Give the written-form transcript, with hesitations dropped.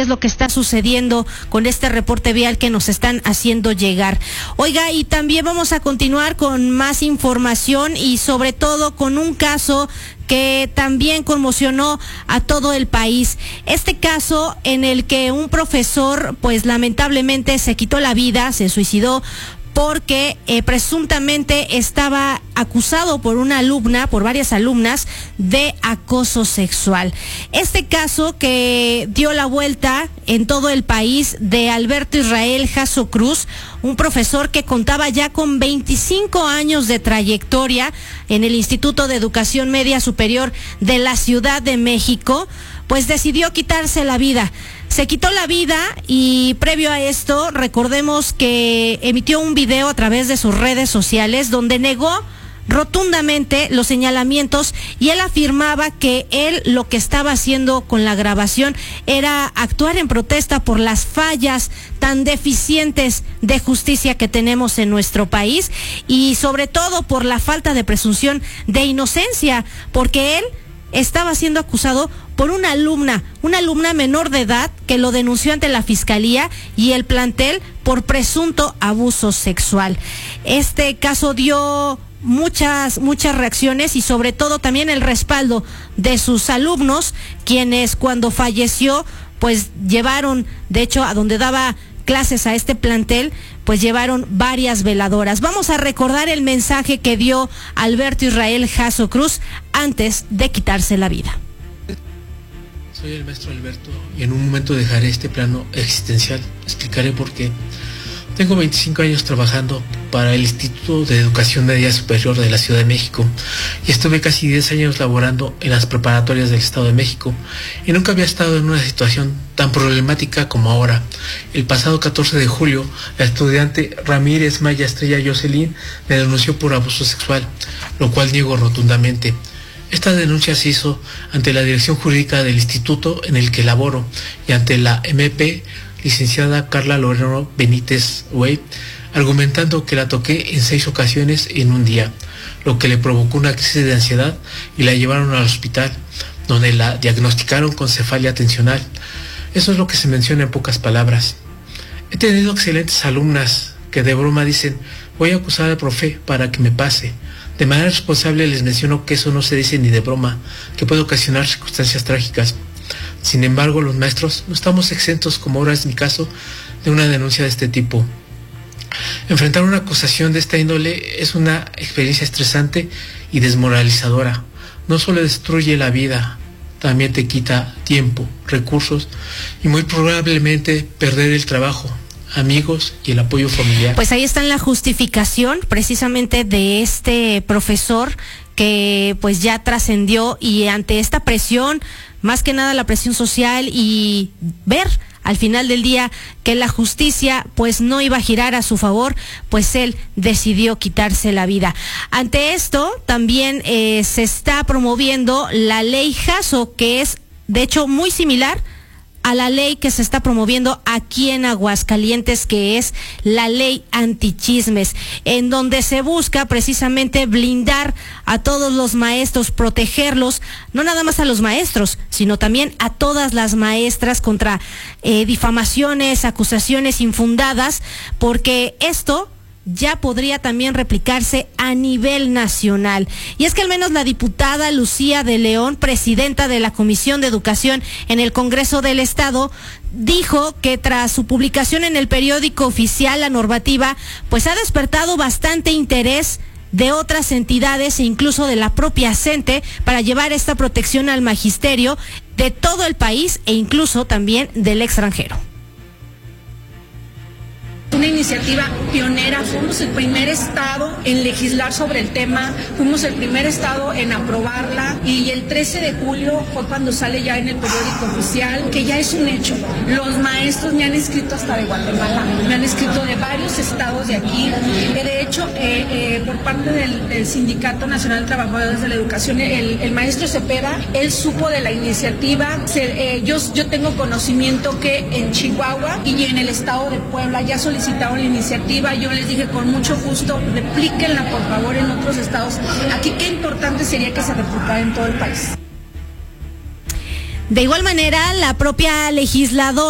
qué es lo que está sucediendo con este reporte vial que nos están haciendo llegar. Oiga, y también vamos a continuar con más información y sobre todo con un caso que también conmocionó a todo el país. Este caso en el que un profesor, pues lamentablemente se quitó la vida, se suicidó, porque presuntamente estaba acusado por una alumna, por varias alumnas, de acoso sexual. Este caso que dio la vuelta en todo el país de Alberto Israel Jasso Cruz, un profesor que contaba ya con 25 años de trayectoria en el Instituto de Educación Media Superior de la Ciudad de México, pues decidió quitarse la vida. Se quitó la vida y previo a esto, recordemos que emitió un video a través de sus redes sociales donde negó rotundamente los señalamientos y él afirmaba que él lo que estaba haciendo con la grabación era actuar en protesta por las fallas tan deficientes de justicia que tenemos en nuestro país y sobre todo por la falta de presunción de inocencia, porque él estaba siendo acusado por una alumna menor de edad que lo denunció ante la fiscalía y el plantel por presunto abuso sexual. Este caso dio muchas reacciones y sobre todo también el respaldo de sus alumnos, quienes cuando falleció pues llevaron, de hecho a donde daba clases a este plantel, pues llevaron varias veladoras. Vamos a recordar el mensaje que dio Alberto Israel Jasso Cruz antes de quitarse la vida. Soy el maestro Alberto y en un momento dejaré este plano existencial. Explicaré por qué. Tengo 25 años trabajando para el Instituto de Educación Media Superior de la Ciudad de México y estuve casi 10 años laborando en las preparatorias del Estado de México y nunca había estado en una situación tan problemática como ahora. El pasado 14 de julio, la estudiante Ramírez Maya Estrella Jocelyn me denunció por abuso sexual, lo cual niego rotundamente. Esta denuncia se hizo ante la dirección jurídica del instituto en el que laboro y ante la MP licenciada Carla Loreno Benítez Wey, argumentando que la toqué en 6 ocasiones en un día, lo que le provocó una crisis de ansiedad y la llevaron al hospital, donde la diagnosticaron con cefalia tensional. Eso es lo que se menciona en pocas palabras. He tenido excelentes alumnas que de broma dicen, voy a acusar al profe para que me pase. De manera responsable les menciono que eso no se dice ni de broma, que puede ocasionar circunstancias trágicas. Sin embargo, los maestros no estamos exentos, como ahora es mi caso, de una denuncia de este tipo. Enfrentar una acusación de esta índole es una experiencia estresante y desmoralizadora. No solo destruye la vida, también te quita tiempo, recursos y muy probablemente perder el trabajo, amigos y el apoyo familiar. Pues ahí está la justificación precisamente de este profesor que pues ya trascendió y ante esta presión, más que nada la presión social y ver al final del día que la justicia pues no iba a girar a su favor, pues él decidió quitarse la vida. Ante esto también se está promoviendo la ley Jasso, que es de hecho muy similar a la ley que se está promoviendo aquí en Aguascalientes, que es la ley antichismes, en donde se busca precisamente blindar a todos los maestros, protegerlos, no nada más a los maestros, sino también a todas las maestras contra difamaciones, acusaciones infundadas, porque esto ya podría también replicarse a nivel nacional. Y es que al menos la diputada Lucía de León, presidenta de la Comisión de Educación en el Congreso del Estado, dijo que tras su publicación en el periódico oficial, la normativa, pues ha despertado bastante interés de otras entidades e incluso de la propia CENTE para llevar esta protección al magisterio de todo el país e incluso también del extranjero. Una iniciativa pionera, fuimos el primer estado en legislar sobre el tema, fuimos el primer estado en aprobarla y el 13 de julio fue cuando sale ya en el periódico oficial, que ya es un hecho. Los maestros me han escrito hasta de Guatemala, me han escrito de varios estados de aquí. De hecho, por parte del Sindicato Nacional de Trabajadores de la Educación, el maestro Cepeda, él supo de la iniciativa. Yo tengo conocimiento que en Chihuahua y en el estado de Puebla ya solicitaron la iniciativa. Yo les dije con mucho gusto, replíquenla por favor en otros estados. Aquí qué importante sería que se replicara en todo el país. De igual manera, la propia legisladora